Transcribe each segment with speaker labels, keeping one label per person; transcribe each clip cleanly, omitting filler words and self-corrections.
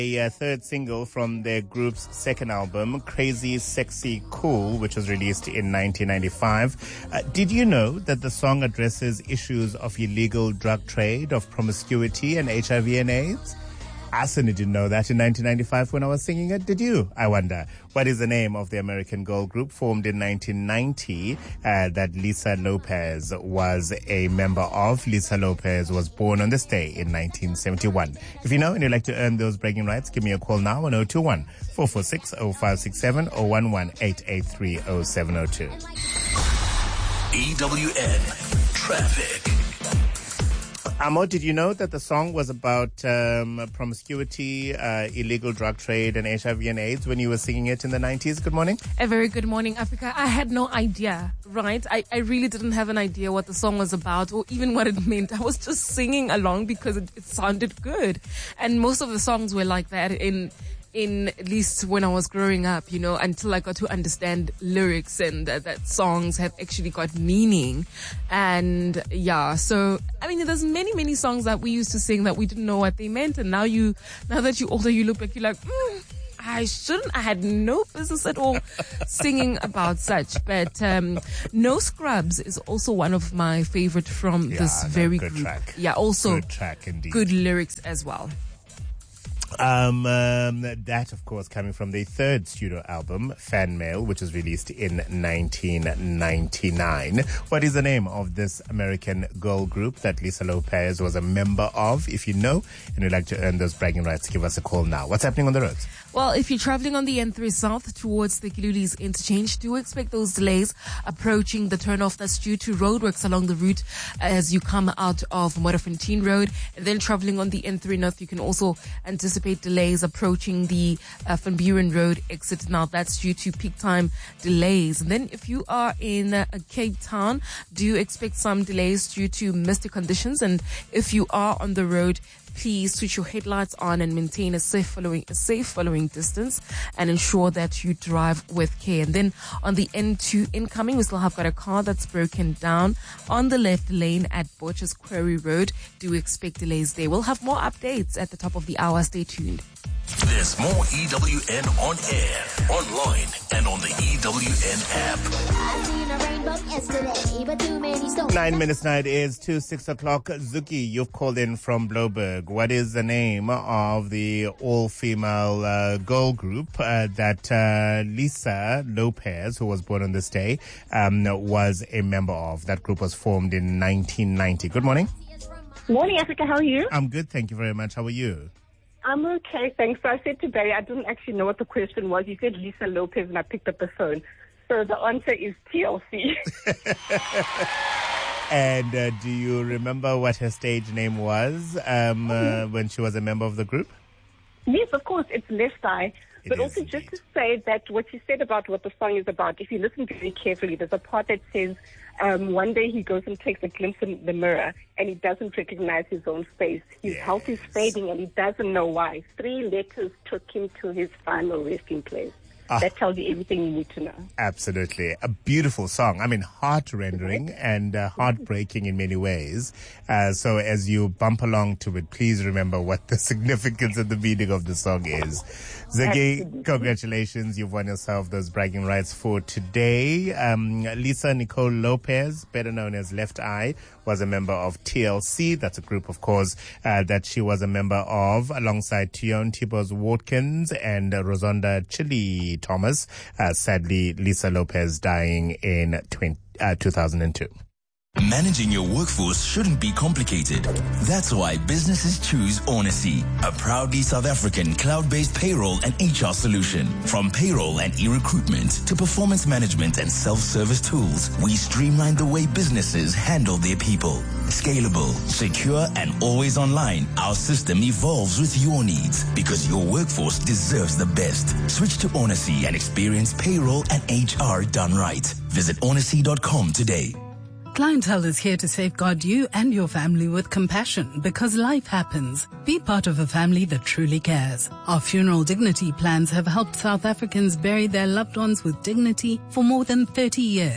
Speaker 1: A third single from their group's second album, Crazy Sexy Cool, which was released in 1995. Did you know that the song addresses issues of illegal drug trade, of promiscuity and HIV and AIDS? I certainly didn't know that in 1995 when I was singing it. Did you? I wonder. What is the name of the American girl group formed in 1990 that Lisa Lopez was a member of? Lisa Lopez was born on this day in 1971. If you know and you'd like to earn those bragging rights, give me a call now on 021 446 0567 or 11 883 0702.
Speaker 2: EWN Traffic.
Speaker 1: Amo, did you know that the song was about promiscuity, illegal drug trade, and HIV and AIDS when you were singing it in the 90s? Good morning.
Speaker 3: A very good morning, Africa. I had no idea, right? I really didn't have an idea what the song was about or even what it meant. I was just singing along because it sounded good. And most of the songs were like that in at least when I was growing up, until I got to understand lyrics and that songs have actually got meaning. And yeah, so, there's many songs that we used to sing that we didn't know what they meant. And now that you're older, you look back, you're like, I had no business at all singing about such. But No Scrubs is also one of my favorite from this very
Speaker 1: good
Speaker 3: group.
Speaker 1: Track.
Speaker 3: Yeah, also
Speaker 1: good track indeed.
Speaker 3: Good lyrics as well.
Speaker 1: That, of course, coming from the third studio album, Fan Mail, which was released in 1999. What is the name of this American girl group that Lisa Lopez was a member of? If you know and you'd like to earn those bragging rights, give us a call now. What's happening on the roads?
Speaker 3: Well, if you're traveling on the N3 South towards the Kilulis interchange, do expect those delays approaching the turnoff that's due to roadworks along the route as you come out of Modderfontein Road. And then traveling on the N3 North, you can also anticipate delays approaching the Van Buren Road exit. Now, that's due to peak time delays. And then if you are in Cape Town, do expect some delays due to misty conditions. And if you are on the road, please switch your headlights on and maintain a safe following distance and ensure that you drive with care. And then on the N2 incoming, we still have got a car that's broken down on the left lane at Butchers Quarry Road. Do expect delays there. We'll have more updates at the top of the hour. Stay tuned.
Speaker 2: There's more EWN on air, online, and on the EWN app.
Speaker 1: 9 minutes now, it is to 6 o'clock. Zuki, you've called in from Bloberg. What is the name of the all-female girl group that Lisa Lopez, who was born on this day, was a member of? That group was formed in 1990. Good morning.
Speaker 4: Morning, Africa. How are you?
Speaker 1: I'm good, thank you very much. How are you?
Speaker 4: I'm okay, thanks. So I said to Barry, I didn't actually know what the question was. You said Lisa Lopez, and I picked up the phone. So the answer is TLC.
Speaker 1: And do you remember what her stage name was when she was a member of the group?
Speaker 4: Yes, of course. It's Left Eye. But also
Speaker 1: indeed.
Speaker 4: just to say that what you said about what the song is about, if you listen very carefully, there's a part that says one day he goes and takes a glimpse in the mirror and he doesn't recognize his own face. His health is fading and he doesn't know why. 3 letters took him to his final resting place. That tells you everything you need to know.
Speaker 1: Absolutely. A beautiful song. Heart-rendering and heartbreaking in many ways. So as you bump along to it, please remember what the significance and the meaning of the song is. Ziggy, congratulations. You've won yourself those bragging rights for today. Lisa Nicole Lopez, better known as Left Eye, was a member of TLC. That's a group, of course, that she was a member of alongside Tion Tibos Watkins and Rosonda Chili Thomas. Sadly, Lisa Lopez dying in 2002.
Speaker 2: Managing your workforce shouldn't be complicated. That's why businesses choose Onacy, a proudly South African cloud-based payroll and HR solution. From payroll and e-recruitment to performance management and self-service tools, we streamline the way businesses handle their people. Scalable, secure, and always online, our system evolves with your needs because your workforce deserves the best. Switch to Onacy and experience payroll and HR done right. Visit onacy.com today.
Speaker 5: Clientele is here to safeguard you and your family with compassion because life happens. Be part of a family that truly cares. Our funeral dignity plans have helped South Africans bury their loved ones with dignity for more than 30 years.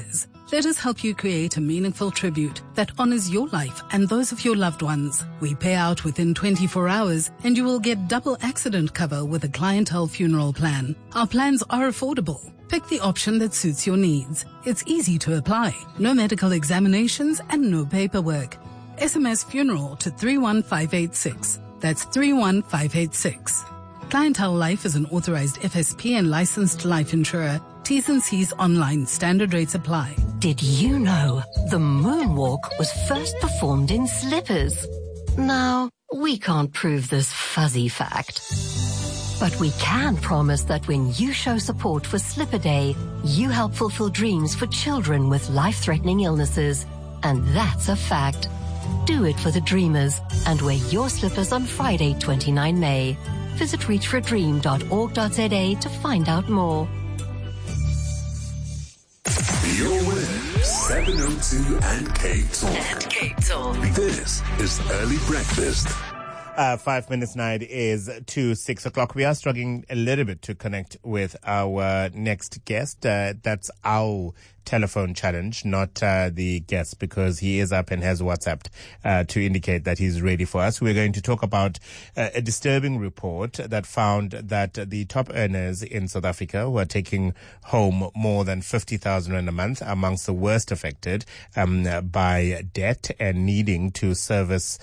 Speaker 5: Let us help you create a meaningful tribute that honors your life and those of your loved ones. We pay out within 24 hours and you will get double accident cover with a clientele funeral plan. Our plans are affordable. Pick the option that suits your needs. It's easy to apply. No medical examinations and no paperwork. SMS funeral to 31586. That's 31586. Clientele Life is an authorized FSP and licensed life insurer. T's and C's online. Standard rates apply.
Speaker 6: Did you know the moonwalk was first performed in slippers? Now, we can't prove this fuzzy fact. But we can promise that when you show support for Slipper Day, you help fulfill dreams for children with life-threatening illnesses. And that's a fact. Do it for the dreamers and wear your slippers on Friday, 29 May. Visit reachforadream.org.za to find out more.
Speaker 7: You're with 702 and K Talk. This is Early Breakfast.
Speaker 1: 5 minutes now, it is to 6 o'clock. We are struggling a little bit to connect with our next guest. That's our telephone challenge, not the guest, because he is up and has WhatsApped to indicate that he's ready for us. We're going to talk about a disturbing report that found that the top earners in South Africa who are taking home more than 50,000 rand a month are amongst the worst affected by debt and needing to service,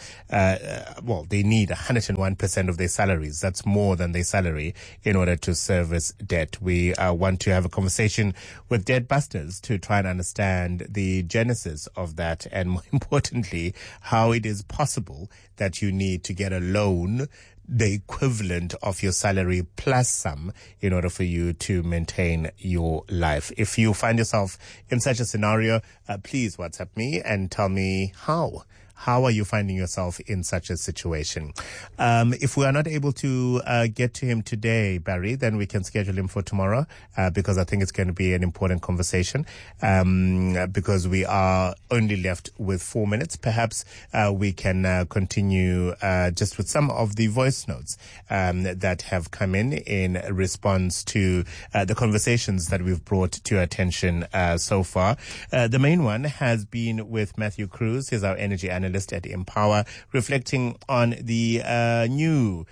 Speaker 1: they need 101% of their salaries. That's more than their salary in order to service debt. We want to have a conversation with Debt Busters to try and understand the genesis of that, and more importantly, how it is possible that you need to get a loan, the equivalent of your salary plus some, in order for you to maintain your life. If you find yourself in such a scenario, please WhatsApp me and tell me how. How are you finding yourself in such a situation? If we are not able to get to him today, Barry, then we can schedule him for tomorrow, because I think it's going to be an important conversation, because we are only left with 4 minutes. Perhaps we can continue just with some of the voice notes that have come in response to the conversations that we've brought to your attention so far. The main one has been with Matthew Cruz. He's our energy analyst at Empower, reflecting on the new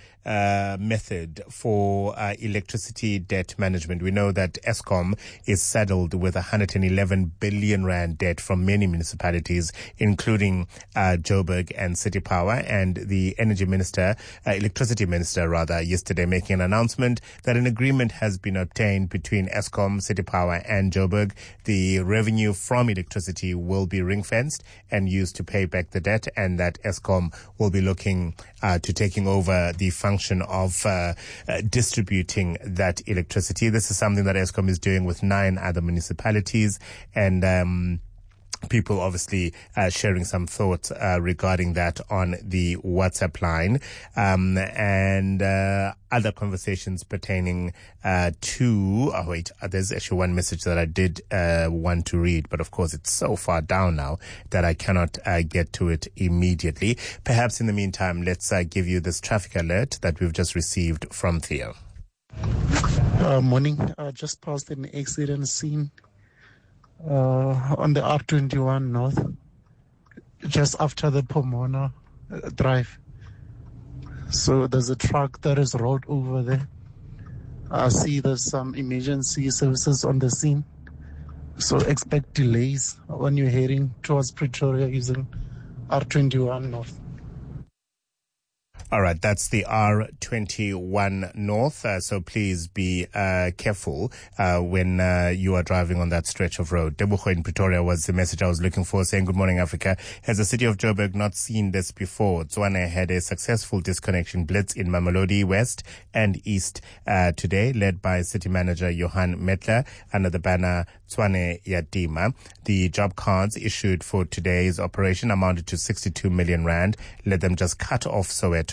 Speaker 1: method for electricity debt management. We know that Eskom is saddled with 111 billion rand debt from many municipalities, including Joburg and City Power, and the electricity minister, yesterday making an announcement that an agreement has been obtained between Eskom, City Power and Joburg. The revenue from electricity will be ring-fenced and used to pay back the debt, and that Eskom will be looking to taking over the function of distributing that electricity. This is something that Eskom is doing with 9 other municipalities, and people obviously sharing some thoughts regarding that on the WhatsApp line, and other conversations pertaining to there's actually one message that I did want to read, but of course it's so far down now that I cannot get to it immediately. Perhaps in the meantime, let's give you this traffic alert that we've just received from Theo.
Speaker 8: Morning. Just passed an accident scene on the R21 North, just after the Pomona Drive. So there's a truck that is rolled over there. I see there's some emergency services on the scene. So expect delays when you're heading towards Pretoria using R21 North.
Speaker 1: All right, that's the R21 North, so please be careful when you are driving on that stretch of road. Debucho in Pretoria was the message I was looking for, saying, "Good morning, Africa. Has the city of Joburg not seen this before? Tshwane had a successful disconnection blitz in Mamelodi West and East today, led by city manager Johan Metler under the banner Tshwane Yadima. The job cards issued for today's operation amounted to 62 million rand. Let them just cut off Soweto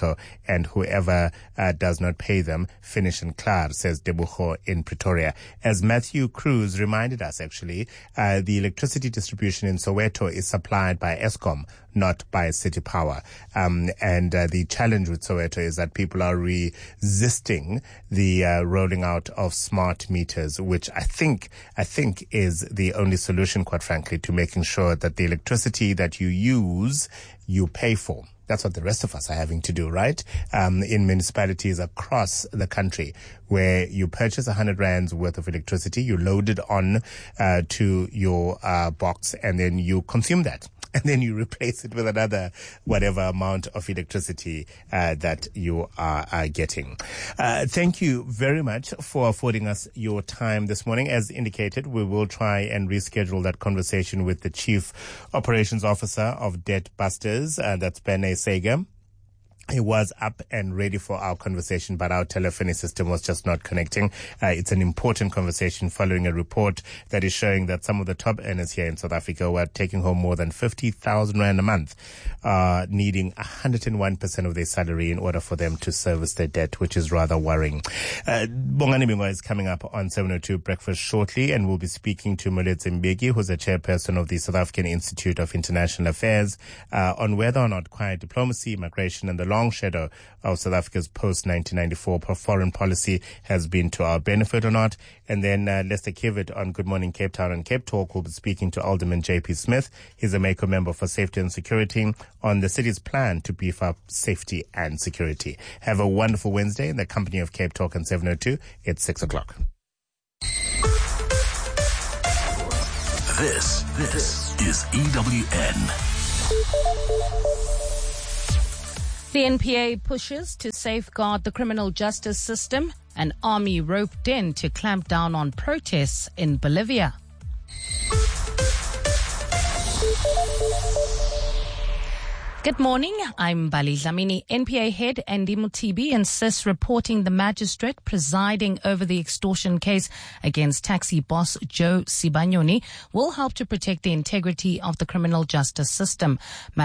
Speaker 1: Soweto, and whoever does not pay them, finish and clar, says Debucho in Pretoria. As Matthew Cruz reminded us, actually, the electricity distribution in Soweto is supplied by Eskom, not by City Power. And the challenge with Soweto is that people are resisting the rolling out of smart meters, which I think is the only solution, quite frankly, to making sure that the electricity that you use, you pay for. That's what the rest of us are having to do, right? In municipalities across the country, where you purchase 100 rands worth of electricity, you load it on to your box, and then you consume that. And then you replace it with another whatever amount of electricity that you are getting. Thank you very much for affording us your time this morning. As indicated, we will try and reschedule that conversation with the Chief Operations Officer of Debt Busters. That's Bene Sega. He was up and ready for our conversation, but our telephony system was just not connecting. It's an important conversation following a report that is showing that some of the top earners here in South Africa were taking home more than 50,000 rand a month, needing 101% of their salary in order for them to service their debt, which is rather worrying. Bongani Bingwa is coming up on 702 Breakfast shortly, and we'll be speaking to Moletsi Mbeki, who's a chairperson of the South African Institute of International Affairs, on whether or not quiet diplomacy, migration, and the long shadow of South Africa's post-1994 foreign policy has been to our benefit or not. And then Lester Kivitt on Good Morning Cape Town and Cape Talk will be speaking to Alderman J.P. Smith. He's a MACO member for safety and security on the city's plan to beef up safety and security. Have a wonderful Wednesday in the company of Cape Talk and 702. It's 6 o'clock.
Speaker 7: This is EWN.
Speaker 9: The NPA pushes to safeguard the criminal justice system. An army roped in to clamp down on protests in Bolivia. Good morning, I'm Bali Dlamini. NPA head Andy Mutibi insists reporting the magistrate presiding over the extortion case against taxi boss Joe Sibanyoni will help to protect the integrity of the criminal justice system.